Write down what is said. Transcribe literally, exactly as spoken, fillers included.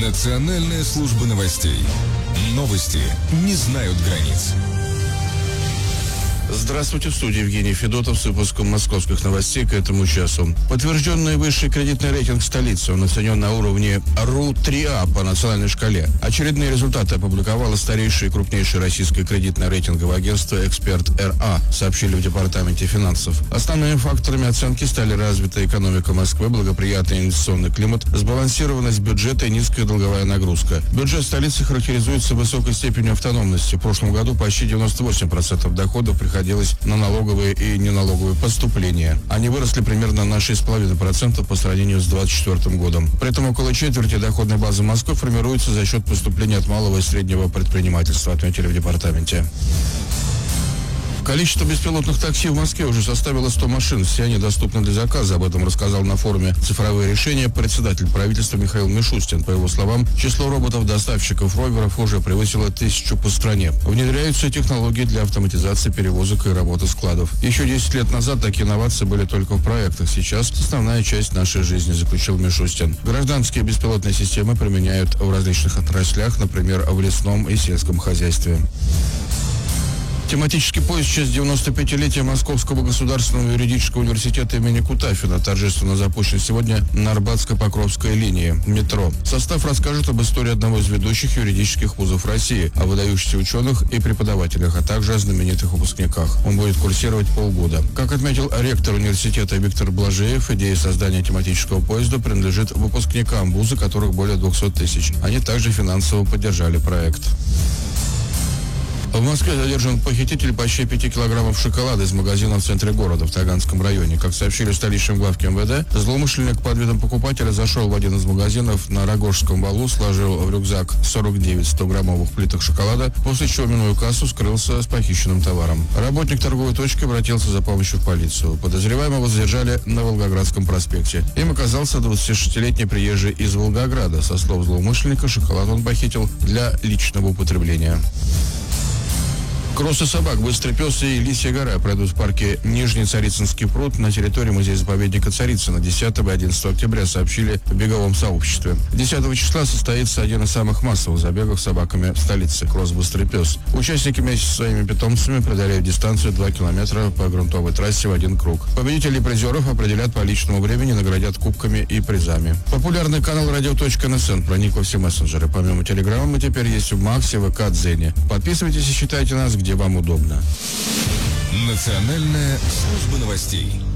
Национальная служба новостей. Новости не знают границ. Здравствуйте, в студии Евгений Федотов с выпуском московских новостей к этому часу. Подтвержденный высший кредитный рейтинг столицы, он оценен на уровне РУ три А по национальной шкале. Очередные результаты опубликовало старейшее и крупнейшее российское кредитное рейтинговое агентство «Эксперт Р А», сообщили в Департаменте финансов. Основными факторами оценки стали развитая экономика Москвы, благоприятный инвестиционный климат, сбалансированность бюджета и низкая долговая нагрузка. Бюджет столицы характеризуется высокой степенью автономности. В прошлом году почти девяносто восемь процентов доходов приходилось на налоговые и неналоговые поступления. Они выросли примерно на шесть целых пять десятых процента по сравнению с две тысячи двадцать четвёртым годом. При этом около четверти доходной базы Москвы формируется за счет поступления от малого и среднего предпринимательства, отметили в департаменте. Количество беспилотных такси в Москве уже составило сто машин. Все они доступны для заказа. Об этом рассказал на форуме «Цифровые решения» председатель правительства Михаил Мишустин. По его словам, число роботов-доставщиков роверов уже превысило тысячу по стране. Внедряются технологии для автоматизации перевозок и работы складов. Еще десять лет назад такие инновации были только в проектах. Сейчас основная часть нашей жизни, заключил Мишустин. Гражданские беспилотные системы применяют в различных отраслях, например, в лесном и сельском хозяйстве. Тематический поезд в честь девяносто пятилетия Московского государственного юридического университета имени Кутафина торжественно запущен сегодня на Арбатско-Покровской линии метро. Состав расскажет об истории одного из ведущих юридических вузов России, о выдающихся ученых и преподавателях, а также о знаменитых выпускниках. Он будет курсировать полгода. Как отметил ректор университета Виктор Блажеев, идея создания тематического поезда принадлежит выпускникам вуза, которых более двухсот тысяч. Они также финансово поддержали проект. В Москве задержан похититель почти пяти килограммов шоколада из магазина в центре города, в Таганском районе. Как сообщили в столичном главке эм вэ дэ, злоумышленник под видом покупателя зашел в один из магазинов на Рогожском валу, сложил в рюкзак сорок девять стограммовых плиток шоколада, после чего, минуя кассу, скрылся с похищенным товаром. Работник торговой точки обратился за помощью в полицию. Подозреваемого задержали на Волгоградском проспекте. Им оказался двадцатишестилетний приезжий из Волгограда. Со слов злоумышленника, шоколад он похитил для личного употребления. Кроссы собак «Быстрый пес» и «Лисья гора» пройдут в парке Нижний Царицынский пруд на территории музея-заповедника Царицына десятого и одиннадцатого октября, сообщили в беговом сообществе. десятого числа состоится один из самых массовых забегов с собаками в столице – кросс «Быстрый пес». Участники вместе со своими питомцами преодолеют дистанцию два километра по грунтовой трассе в один круг. Победителей и призеров определят по личному времени, наградят кубками и призами. Популярный канал радио точка эн эс эн проник во все мессенджеры. Помимо телеграмма мы теперь есть в Максе, ВК, Дзене. Подписывайтесь и читайте нас, где вам удобно. Национальная служба новостей.